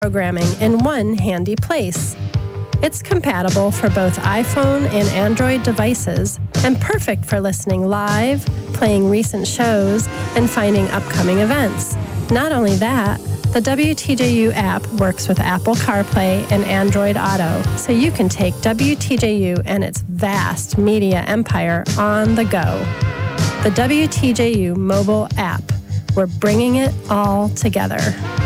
programming in one handy place. It's compatible for both iPhone and Android devices and perfect for listening live, playing recent shows, and finding upcoming events. Not only that, the WTJU app works with Apple CarPlay and Android Auto, so you can take WTJU and its vast media empire on the go. The WTJU mobile app. We're bringing it all together.